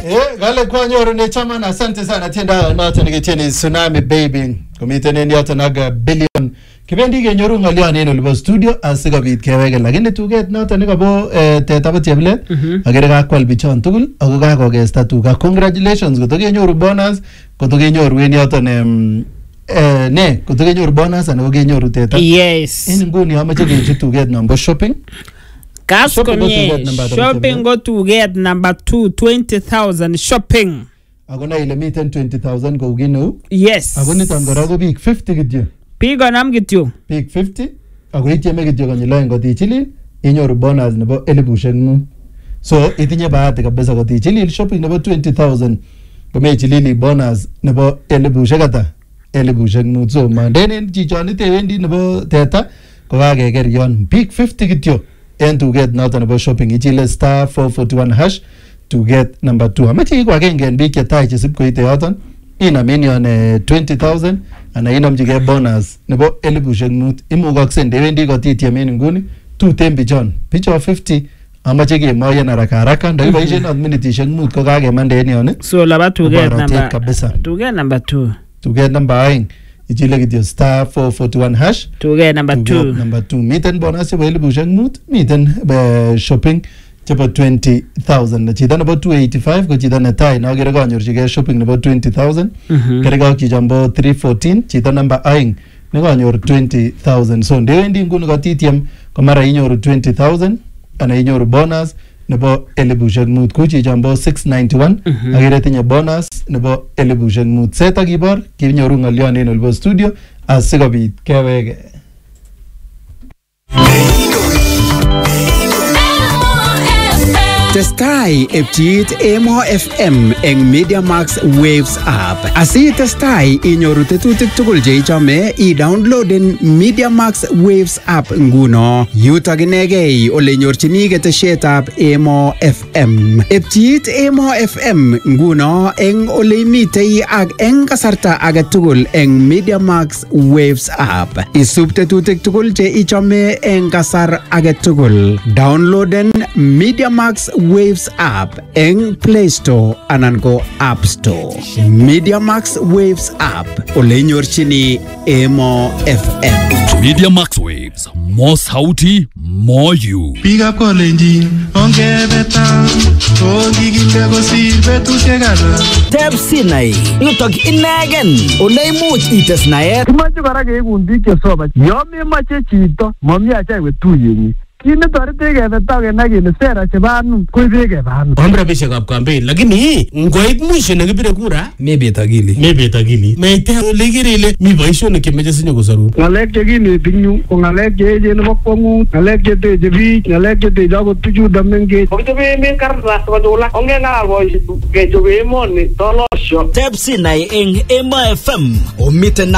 Gale kwa nyoro ne chama na asante sana tienda noto nikitieni Tsunami Baby. Kumitene yoto naga billion. Kibendi ke nyoru ngalian en olibo studio asikobit kewege lakini tuget noto nikabo tetabo cheblet agere kakwal bichon tugul ako kakogesta tuga. Congratulations kotoke nyoru bonus kotoke nyoru en yoto ne kotoke nyoru bonus ana kokenyoru teta. Yes. En nguni amache kechut tuget nombo shopping. Shopping go to get number 2, 20,000 shopping. Agona ile miten 20,000 ko ugino. Yes. Agoni tangora go big 50 kityo. Big onam kityo. Big 50. Ago itieme kityo konyila ngotichilil inyoru bonus nebo 1000. So itinye bahati kabisa ngotichilil shopping nebo 20,000 komechilili bonus nebo 1000 ata 1000. So mandenen chichon itewendi nebo teta ko kakeker yon big 50 kityo. And to get not about shopping ichile star 441 hash to get number 2. Amachi kwa kengen big yatai chisip ko ite yoton ina minion 20,000 ana ina mjige bonus nebo 1000 imugakse ndewendi kotitiem en nguni 2 tembi John picho 50 amache ke moya na haraka ndio baishe na minutishek mut ko kakemande en yon. So laba to get number 2 to get number 9 ichile kityo star 441 hash to get number 2. Number 2 miten bonus chebo 1000 miten shopping chebo 20,000 na chita nebo 285 ko chita netai na gere kanyorchige shopping nebo 20,000 gere ka kijambo 314 chita number 9 ne kanyor 20,000 so ndewendi nguni katitiem ko mara inyoru 20,000 ana inyoru bonus nebo 1000 ko chijambo 691 agere tinye bonus nebo 1000 seta kibor kinyoru ngalion en olbo studio asikobit kewege. Testai epchiit Emo FM eng Media Max Waves app. Asi testai inyoru tetutik tugul che ichome i-downloaden Media Max Waves app nguno. Yutok inegei ole nyorchini ketesietab Emo FM. Epchiit Emo FM nguno eng ole imitei ak eng kasarta age tugul eng Media Max Waves app. Isub tetutik tugul che ichome eng kasar age tugul. Downloaden Media Max Waves app eng Play Store anan ko App Store. Media Max Waves app ole nyorchini Emo FM. Media Max Waves, more sauti, more you. Pick up Kolenjin, ongebeta, ongiginde kosir betusiek alak. Teb Sinai, yutok inegen, ole imuch ites naet. Kimache kora keibun biik chesoman. Yo memoche chito, mami acha iwe tuyenyi. Kine torite kebeta kenai kele sera chebanu koibe kebanu. Omra bishekab campaign lakini ngoit mwisho nekibire kura Mebet akili. Meite ole kirele mi boisionik chemeche sinyo kosarun. Ngalek chekineti nyu ko ngalek cheechen nebo kwangut, ngalek cheteche biik, ngalek cheteche akot tuchuto mengech. Kochobe emet kartas kochula ongengalal boisiet kechobe emoni tolosyo. Teb Sinai eng Emo FM omiten